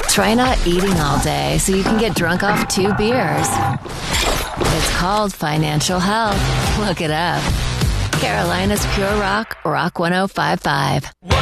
Try not eating all day so you can get drunk off 2 beers. It's called financial health. Look it up. Carolina's Pure Rock, Rock 1055.